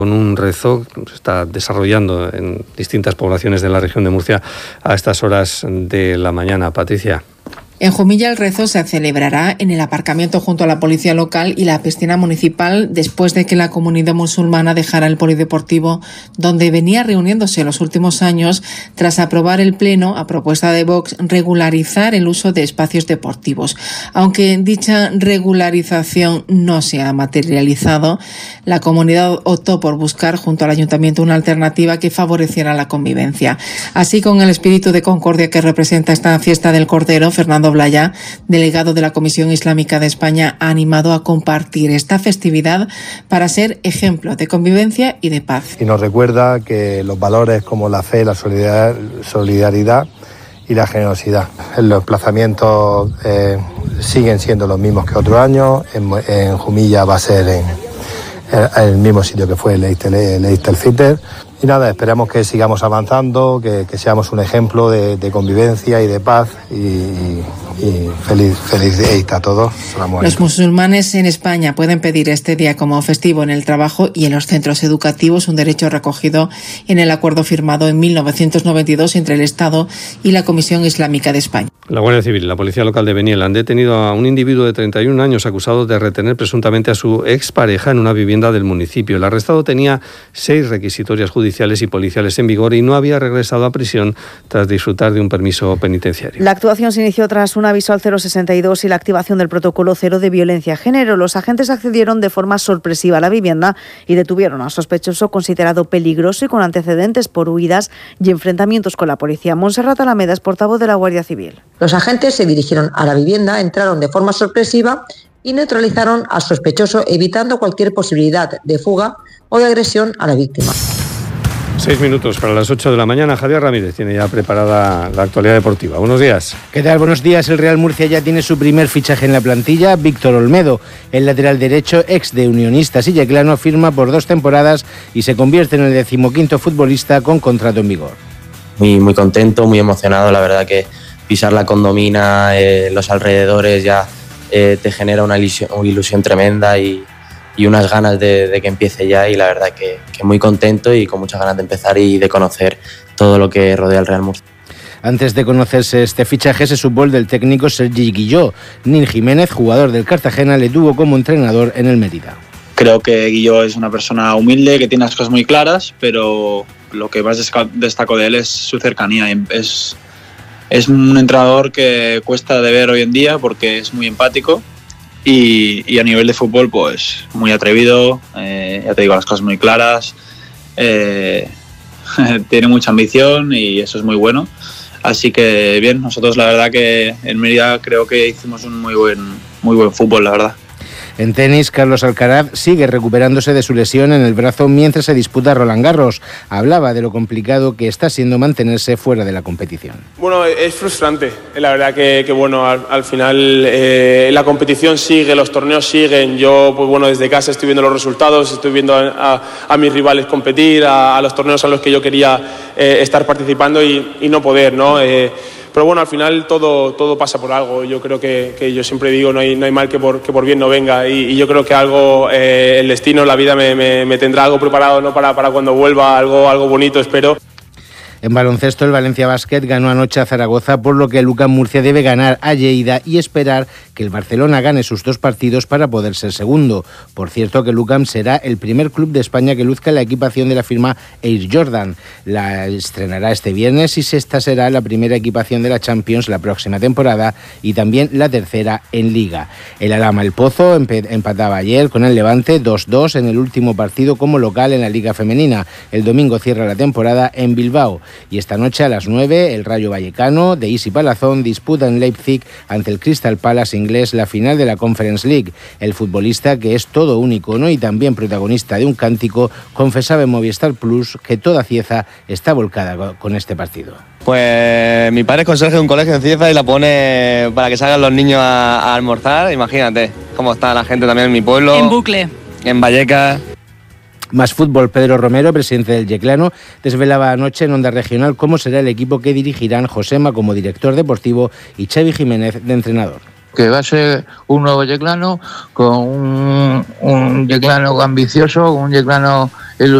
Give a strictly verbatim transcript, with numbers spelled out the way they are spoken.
Con un rezo que se está desarrollando en distintas poblaciones de la región de Murcia a estas horas de la mañana. Patricia. En Jumilla el rezo se celebrará en el aparcamiento junto a la policía local y la piscina municipal después de que la comunidad musulmana dejara el polideportivo donde venía reuniéndose en los últimos años tras aprobar el Pleno, a propuesta de Vox, regularizar el uso de espacios deportivos. Aunque dicha regularización no se ha materializado, la comunidad optó por buscar junto al ayuntamiento una alternativa que favoreciera la convivencia. Así, con el espíritu de concordia que representa esta fiesta del Cordero, Fernando Blaya, delegado de la Comisión Islámica de España, ha animado a compartir esta festividad para ser ejemplo de convivencia y de paz. Y nos recuerda que los valores como la fe, la solidaridad y la generosidad. Los desplazamientos eh, siguen siendo los mismos que otros años. En, en Jumilla va a ser en, en el mismo sitio que fue el Eid el-Fitr. Y nada, esperamos que sigamos avanzando, que, que seamos un ejemplo de, de convivencia y de paz y, y, y feliz, feliz Eid a todos. Los musulmanes en España pueden pedir este día como festivo en el trabajo y en los centros educativos, un derecho recogido en el acuerdo firmado en mil novecientos noventa y dos entre el Estado y la Comisión Islámica de España. La Guardia Civil y la Policía Local de Beniel han detenido a un individuo de treinta y un años acusado de retener presuntamente a su expareja en una vivienda del municipio. El arrestado tenía seis requisitorias judiciales y policiales en vigor y no había regresado a prisión tras disfrutar de un permiso penitenciario. La actuación se inició tras un aviso al cero sesenta y dos y la activación del protocolo cero de violencia de género. Los agentes accedieron de forma sorpresiva a la vivienda y detuvieron a un sospechoso considerado peligroso y con antecedentes por huidas y enfrentamientos con la policía. Montserrat Alameda es portavoz de la Guardia Civil. Los agentes se dirigieron a la vivienda, entraron de forma sorpresiva y neutralizaron al sospechoso, evitando cualquier posibilidad de fuga o de agresión a la víctima. Seis minutos para las ocho de la mañana. Javier Ramírez tiene ya preparada la actualidad deportiva. Buenos días. ¿Qué tal? Buenos días. El Real Murcia ya tiene su primer fichaje en la plantilla. Víctor Olmedo, el lateral derecho, ex de Unionistas y Yeclano, firma por dos temporadas y se convierte en el decimoquinto futbolista con contrato en vigor. Muy, muy contento, muy emocionado. La verdad que pisar la Condomina, eh, los alrededores ya eh, te genera una ilusión, una ilusión tremenda y y unas ganas de, de que empiece ya y la verdad que, que muy contento y con muchas ganas de empezar y de conocer todo lo que rodea el Real Murcia. Antes de conocerse este fichaje se supo el del técnico Sergi Guilló. Nin Jiménez, jugador del Cartagena, le tuvo como entrenador en el Mérida. Creo que Guilló es una persona humilde, que tiene las cosas muy claras, pero lo que más destaco de él es su cercanía. Es, es un entrenador que cuesta de ver hoy en día porque es muy empático. Y, y a nivel de fútbol, pues muy atrevido, eh, ya te digo, las cosas muy claras, eh, tiene mucha ambición y eso es muy bueno. Así que bien, nosotros la verdad que en Mérida creo que hicimos un muy buen, muy buen fútbol, la verdad. En tenis, Carlos Alcaraz sigue recuperándose de su lesión en el brazo mientras se disputa Roland Garros. Hablaba de lo complicado que está siendo mantenerse fuera de la competición. Bueno, es frustrante. La verdad que, que bueno, al, al final eh, la competición sigue, los torneos siguen. Yo, pues bueno, desde casa estoy viendo los resultados, estoy viendo a, a, a mis rivales competir, a, a los torneos a los que yo quería eh, estar participando y, y no poder, ¿no? Eh, Pero bueno, al final todo, todo pasa por algo. Yo creo que, que yo siempre digo, no hay, no hay mal que por, que por bien no venga. Y, y yo creo que algo, eh, el destino, la vida me, me, me tendrá algo preparado, ¿no? para, para cuando vuelva, algo, algo bonito, espero. En baloncesto, el Valencia Basket ganó anoche a Zaragoza, por lo que el UCAM Murcia debe ganar a Lleida y esperar que el Barcelona gane sus dos partidos para poder ser segundo. Por cierto, que el UCAM será el primer club de España que luzca la equipación de la firma Air Jordan. La estrenará este viernes y esta será la primera equipación de la Champions la próxima temporada y también la tercera en Liga. El Alhama El Pozo empataba ayer con el Levante dos dos en el último partido como local en la Liga Femenina. El domingo cierra la temporada en Bilbao. Y esta noche a las nueve, el Rayo Vallecano de Isi Palazón disputa en Leipzig ante el Crystal Palace inglés la final de la Conference League. El futbolista, que es todo un icono y también protagonista de un cántico, confesaba en Movistar Plus que toda Cieza está volcada con este partido. Pues mi padre es conserje de un colegio en Cieza y la pone para que salgan los niños a, a almorzar. Imagínate cómo está la gente también en mi pueblo. En bucle. En Vallecas. Más fútbol. Pedro Romero, presidente del Yeclano, desvelaba anoche en Onda Regional cómo será el equipo que dirigirán Josema como director deportivo y Xavi Jiménez de entrenador. que va a ser un nuevo Yeclano, con un, un Yeclano ambicioso, un Yeclano